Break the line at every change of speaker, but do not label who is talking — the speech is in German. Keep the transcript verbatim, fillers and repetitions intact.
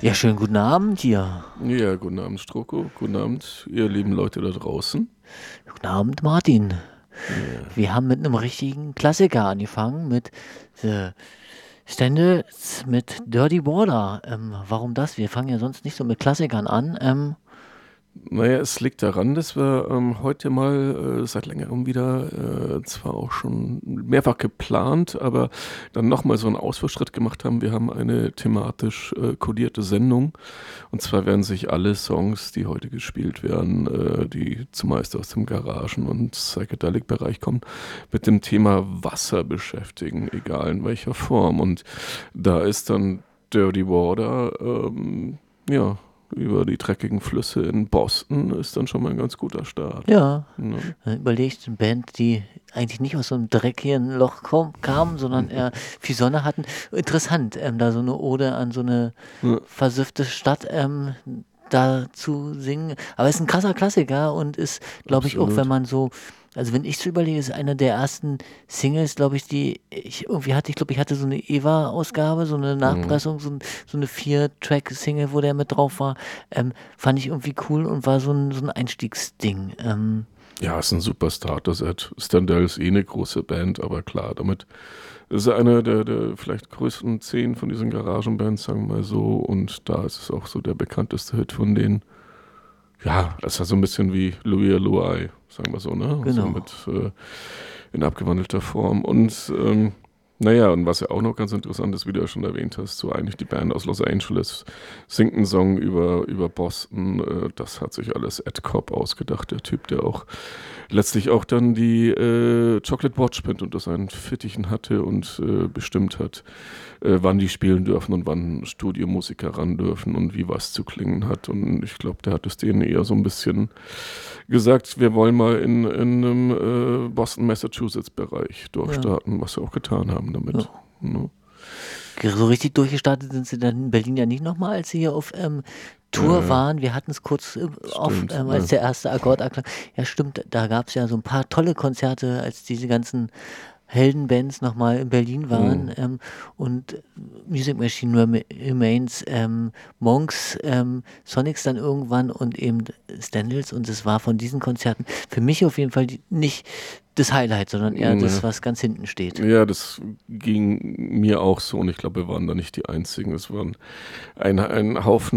Ja, schönen guten Abend hier.
Ja, guten Abend, Stroko. Guten Abend, ihr lieben Leute da draußen.
Guten Abend, Martin.
Ja.
Wir haben mit einem richtigen Klassiker angefangen, mit The Standards, mit Dirty Border. Ähm, warum das? Wir fangen ja sonst nicht so mit Klassikern an. Ähm,
Naja, es liegt daran, dass wir ähm, heute mal äh, seit längerem wieder, äh, zwar auch schon mehrfach geplant, aber dann nochmal so einen Ausfallschritt gemacht haben. Wir haben eine thematisch äh, kodierte Sendung. Und zwar werden sich alle Songs, die heute gespielt werden, äh, die zumeist aus dem Garagen- und Psychedelic-Bereich kommen, mit dem Thema Wasser beschäftigen, egal in welcher Form. Und da ist dann Dirty Water, ähm, ja, über die dreckigen Flüsse in Boston ist dann schon mal ein ganz guter Start.
ja,
Ne?
äh, überlegt, eine Band, die eigentlich nicht aus so einem dreckigen Loch kom- kam, sondern eher viel Sonne hatten. Interessant, ähm, da so eine Ode an so eine
Ja,
versiffte Stadt ähm, da zu singen. Aber es ist ein krasser Klassiker und ist, glaube ich, auch, wenn
absolut.
man so, also wenn ich so überlege, ist einer der ersten Singles, glaube ich, die ich irgendwie hatte. Ich glaube, ich hatte so eine Eva-Ausgabe, so eine
Mhm.
Nachpressung, so, ein, so eine Vier-Track-Single, wo der mit drauf war. Ähm, fand ich irgendwie cool und war so ein, so ein Einstiegsding. Ähm,
Ja, ist ein super Starter-Set. Standell ist eh eine große Band, aber klar, damit ist er einer der, der vielleicht größten zehn von diesen Garagenbands, sagen wir mal so. Und da ist es auch so der bekannteste Hit von denen. Ja, es ist ja so ein bisschen wie Louis Louis, sagen wir so, ne? So
genau.
mit äh, in abgewandelter Form. Und ähm, naja, und was ja auch noch ganz interessant ist, wie du ja schon erwähnt hast, so eigentlich die Band aus Los Angeles singt einen Song über, über Boston. Äh, das hat sich alles Ed Cobb ausgedacht, der Typ, der auch letztlich auch dann die äh, Chocolate Watch Band unter seinen Fittichen hatte und äh, bestimmt hat, äh, wann die spielen dürfen und wann Studiomusiker ran dürfen und wie was zu klingen hat. Und ich glaube, der hat es denen eher so ein bisschen gesagt, wir wollen mal in, in einem äh, Boston-Massachusetts-Bereich
Ja,
durchstarten, was sie auch getan haben damit.
ja.
Ne?
So richtig durchgestartet sind sie dann in Berlin ja nicht nochmal, als sie hier auf ähm, Tour
Äh,
waren. Wir hatten es kurz äh, auf,
stimmt.
ähm, als
Ne?
der erste Akkord anklang. Ja, stimmt, da gab es ja so ein paar tolle Konzerte, als diese ganzen Heldenbands nochmal in Berlin waren.
Hm.
Ähm, und Music Machine Rem- Remains, ähm, Monks, ähm, Sonics dann irgendwann und eben Standards. Und es war von diesen Konzerten für mich auf jeden Fall die, nicht das Highlight, sondern eher das,
Ne.
was ganz hinten steht.
Ja, das ging mir auch so und ich glaube, wir waren da nicht die Einzigen. Es waren ein, ein Haufen